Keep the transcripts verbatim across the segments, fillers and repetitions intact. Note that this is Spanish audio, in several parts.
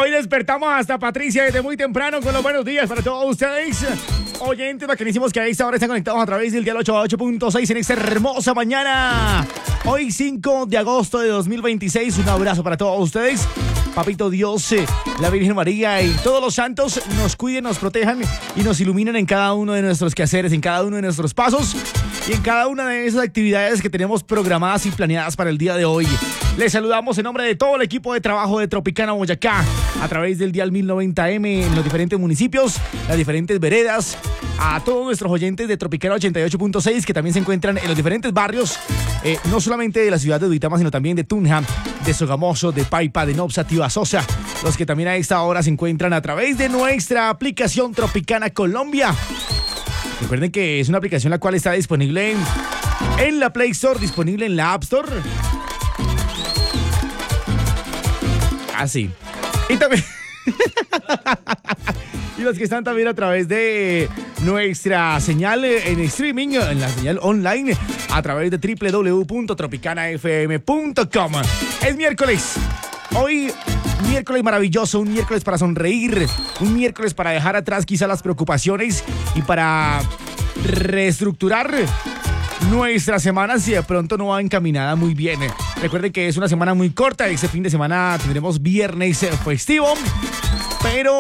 Hoy despertamos hasta Patricia desde muy temprano con los buenos días para todos ustedes. Oyentes bacanísimos que a esta hora están conectados a través del dial ochenta y ocho punto seis en esta hermosa mañana. Hoy cinco de agosto de dos mil veintiséis. Un abrazo para todos ustedes. Papito Dios, la Virgen María y todos los santos nos cuiden, nos protejan y nos iluminen en cada uno de nuestros quehaceres, en cada uno de nuestros pasos y en cada una de esas actividades que tenemos programadas y planeadas para el día de hoy. Les saludamos en nombre de todo el equipo de trabajo de Tropicana Boyacá a través del dial mil noventa eme en los diferentes municipios, las diferentes veredas, a todos nuestros oyentes de Tropicana ochenta y ocho punto seis que también se encuentran en los diferentes barrios, eh, no solamente de la ciudad de Duitama, sino también de Tunja, de Sogamoso, de Paipa, de Nopsa, Sosa, los que también a esta hora se encuentran a través de nuestra aplicación Tropicana Colombia. Recuerden que es una aplicación la cual está disponible en, en la Play Store, disponible en la App Store. Así. Y también... y los que están también a través de nuestra señal en streaming, en la señal online, a través de doble u doble u doble u punto tropicana f m punto com. Es miércoles. Hoy, miércoles maravilloso, un miércoles para sonreír, un miércoles para dejar atrás quizá las preocupaciones y para reestructurar nuestra semana si de pronto no va encaminada muy bien. Recuerden que es una semana muy corta, este fin de semana tendremos viernes festivo, pero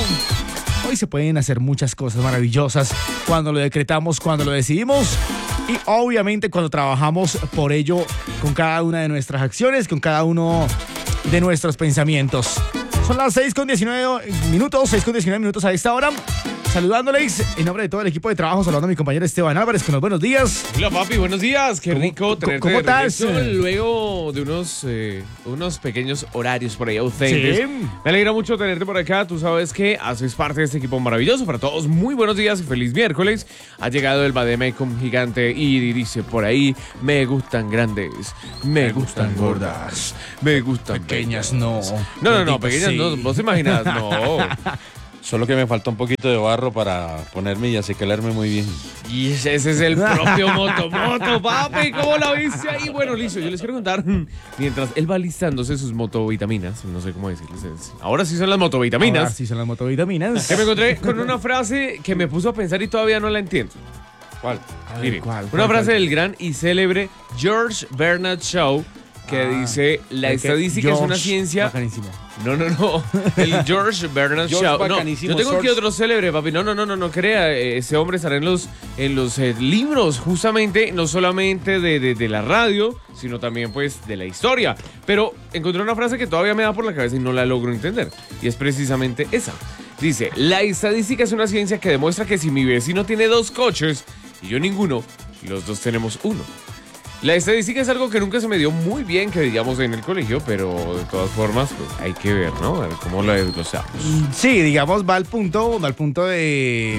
hoy se pueden hacer muchas cosas maravillosas cuando lo decretamos, cuando lo decidimos y obviamente cuando trabajamos por ello con cada una de nuestras acciones, con cada uno de nuestros pensamientos. Son las seis con diecinueve minutos, seis con diecinueve minutos a esta hora. Saludándoles en nombre de todo el equipo de trabajo, saludando a mi compañero Esteban Álvarez con los buenos días. Hola papi, buenos días, qué rico tenerte ¿Cómo estás? Luego de unos, eh, unos pequeños horarios por ahí ausentes. Sí. Me alegra mucho tenerte por acá, tú sabes que haces parte de este equipo maravilloso. Para todos, muy buenos días y feliz miércoles. Ha llegado el Bademecum gigante y dice por ahí, me gustan grandes, me, me gustan, gustan gordas, me gustan pequeñas, no. No, no, no, pequeñas sí. No, vos imaginas, no. Solo que me falta un poquito de barro para ponerme y acicalarme muy bien. Y ese es el propio Motomoto, papi. ¿Cómo la viste ahí? Bueno, listo, yo les quiero contar. Mientras él va listándose sus motovitaminas, no sé cómo decirles. Ahora sí son las motovitaminas. Ahora sí son las motovitaminas. Que me encontré con una frase que me puso a pensar y todavía no la entiendo. ¿Cuál? Ver, Mire, ¿cuál, cuál, una frase cuál? del gran y célebre George Bernard Shaw que ah, dice, la estadística George, es una ciencia... Bacanísimo. No, no, no. El George Bernard Shaw. No, yo tengo aquí otro célebre, papi. No, no, no, no, no crea. Ese hombre estará en los, en los eh, libros, justamente, no solamente de, de, de la radio, sino también, pues, de la historia. Pero encontré una frase que todavía me da por la cabeza y no la logro entender. Y es precisamente esa. Dice, la estadística es una ciencia que demuestra que si mi vecino tiene dos coches y yo ninguno, los dos tenemos uno. La estadística es algo que nunca se me dio muy bien, que digamos, en el colegio, pero de todas formas, pues hay que ver, ¿no? A ver cómo lo desglosamos. Sí, digamos, va al punto, va al punto de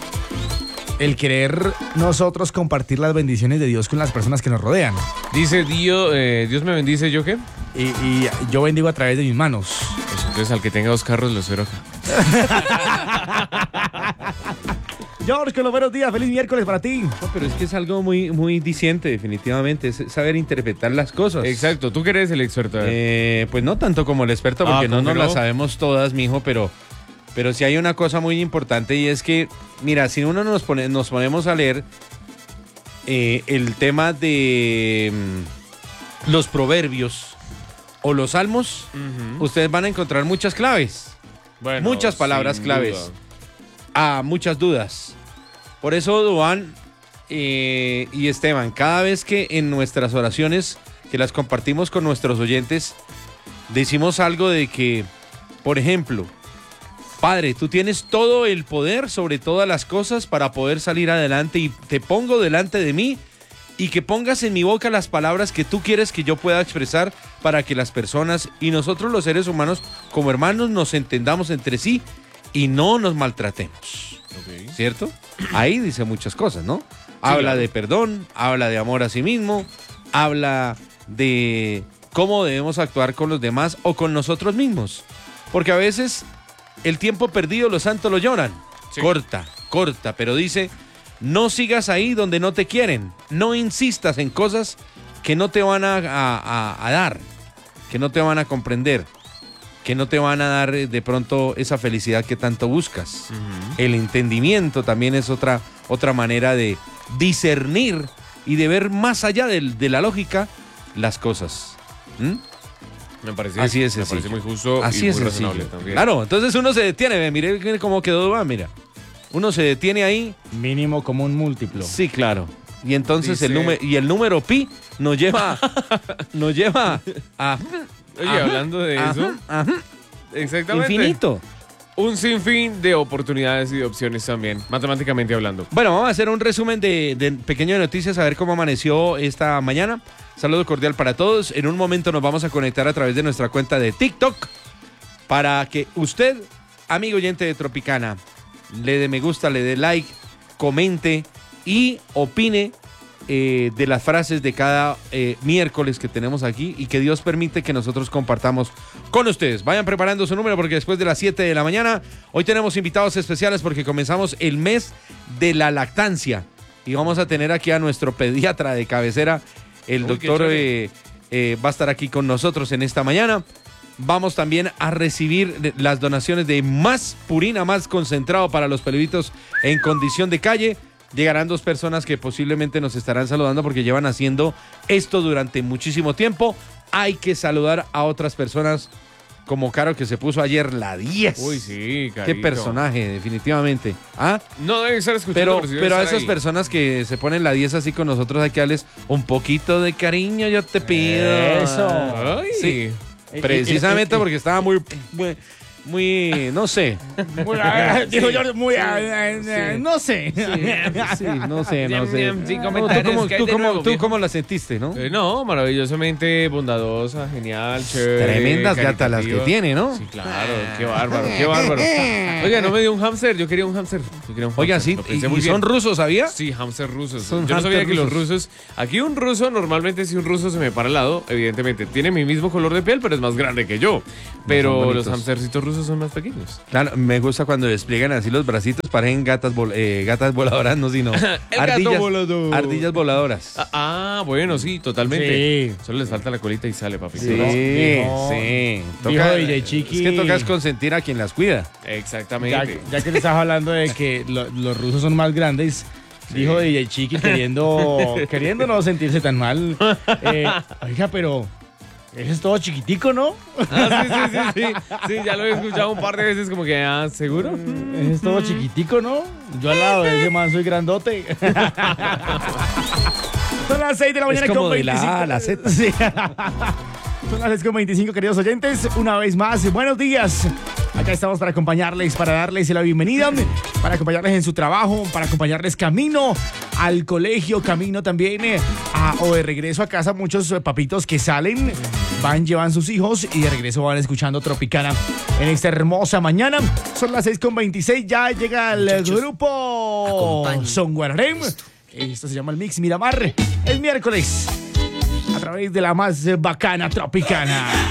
el querer nosotros compartir las bendiciones de Dios con las personas que nos rodean. Dice Dios, eh, Dios me bendice, ¿yo qué? Y, y yo bendigo a través de mis manos. Pues entonces al que tenga dos carros lo espero acá. George, con los buenos días, feliz miércoles para ti. No, pero es que es algo muy, muy diciente, definitivamente, es saber interpretar las cosas. Exacto, ¿tú que eres el experto? Eh, pues no tanto como el experto, porque ah, no nos no? las sabemos todas, mijo, pero, pero sí hay una cosa muy importante y es que, mira, si uno nos, pone, nos ponemos a leer eh, el tema de um, los proverbios o los salmos, uh-huh. ustedes van a encontrar muchas claves, bueno, muchas palabras claves. Duda. A muchas dudas. Por eso, Duan eh, y Esteban, cada vez que en nuestras oraciones, que las compartimos con nuestros oyentes, decimos algo de que, por ejemplo, Padre, tú tienes todo el poder sobre todas las cosas para poder salir adelante y te pongo delante de mí y que pongas en mi boca las palabras que tú quieres que yo pueda expresar para que las personas y nosotros los seres humanos como hermanos nos entendamos entre sí y no nos maltratemos, okay. ¿Cierto? Ahí dice muchas cosas, ¿no? Sí, habla claro. de perdón, habla de amor a sí mismo, habla de cómo debemos actuar con los demás o con nosotros mismos. Porque a veces el tiempo perdido los santos lo lloran. Sí. Corta, corta, pero dice, no sigas ahí donde no te quieren, no insistas en cosas que no te van a, a, a, a dar, que no te van a comprender. que no te van a dar de pronto esa felicidad que tanto buscas. Uh-huh. El entendimiento también es otra, otra manera de discernir y de ver más allá de, de la lógica las cosas. ¿Mm? Me parece, Así es, me parece muy justo Así y es muy sencillo. razonable también. Claro, entonces uno se detiene, mire, mire cómo quedó, va, mira. Uno se detiene ahí. Mínimo común múltiplo. Sí, claro. Y entonces Dice... el número y el número pi nos lleva nos lleva a Oye, ajá, hablando de ajá, eso, ajá, exactamente. infinito. Un sinfín de oportunidades y de opciones también, matemáticamente hablando. Bueno, vamos a hacer un resumen de, de pequeño de noticias, a ver cómo amaneció esta mañana. Saludo cordial para todos. En un momento nos vamos a conectar a través de nuestra cuenta de TikTok para que usted, amigo oyente de Tropicana, le dé me gusta, le dé like, comente y opine eh, de las frases de cada eh, miércoles que tenemos aquí y que Dios permite que nosotros compartamos con ustedes. Vayan preparando su número porque después de las siete de la mañana, hoy tenemos invitados especiales porque comenzamos el mes de la lactancia y vamos a tener aquí a nuestro pediatra de cabecera, el Uy, doctor eh, eh, va a estar aquí con nosotros en esta mañana. Vamos también a recibir las donaciones de más purina, más concentrado para los peluditos en condición de calle. Llegarán dos personas que posiblemente nos estarán saludando porque llevan haciendo esto durante muchísimo tiempo. Hay que saludar a otras personas como Caro, que se puso ayer la diez. Uy, sí, carito. Qué personaje, definitivamente. ¿Ah? No debe estar escuchando. Pero, pero, sí pero a esas ahí. personas que se ponen la diez así con nosotros, hay que darles un poquito de cariño, yo te pido. Eso. Ay. Sí. Precisamente porque estaba muy, muy, muy no sé. Muy, dijo yo, muy, sí. no sé. Sí, sí, no sé, no sé. Sí, No, ¿Tú, cómo, tú, cómo, ¿Tú cómo la sentiste, no? Eh, no, maravillosamente bondosa, genial, chévere. Tremendas gatas las que tiene, ¿no? Sí, claro, qué bárbaro, qué bárbaro. Oiga, no me dio un hámster, yo quería un hámster. Yo quería un Oiga, hámster. sí, y, y son rusos, ¿sabía? Sí, hámster rusos. Son yo no sabía que rusos. los rusos... Aquí un ruso, normalmente si un ruso se me para al lado, evidentemente, tiene mi mismo color de piel, pero es más grande que yo. Pero los hámstercitos rusos son más pequeños. Claro, me gusta cuando despliegan así los bracitos, parecen gatas, vol eh, gatas voladoras, no, sino ardillas, volador. ardillas voladoras. Ah, ah, bueno, sí, totalmente. Sí. Solo les falta la colita y sale, papi. Sí, sí. sí. Toca, D J Chiqui. Es que tocas consentir a quien las cuida. Exactamente. Ya, ya que le estás hablando de que lo, los rusos son más grandes, sí. Dijo D J Chiqui queriendo, queriendo no sentirse tan mal. Eh, oiga, pero... Ese es todo chiquitico, ¿no? Ah, sí, sí, sí, sí. Sí, ya lo he escuchado un par de veces como que, ah, ¿seguro? Ese es todo chiquitico, ¿no? Yo al lado de ese man soy grandote. Son las seis de la mañana es como con veinticinco. De la A a la Z. Sí. Son las seis con veinticinco, queridos oyentes. Una vez más, buenos días. Acá estamos para acompañarles, para darles la bienvenida, para acompañarles en su trabajo, para acompañarles camino al colegio, camino también eh, a, o de regreso a casa. Muchos eh, papitos que salen, van, llevan sus hijos y de regreso van escuchando Tropicana en esta hermosa mañana. Son las seis con veintiséis, ya llega el Muchachos, grupo Son Guararem. Esto se llama el Mix Miramar, el miércoles, a través de la más bacana Tropicana.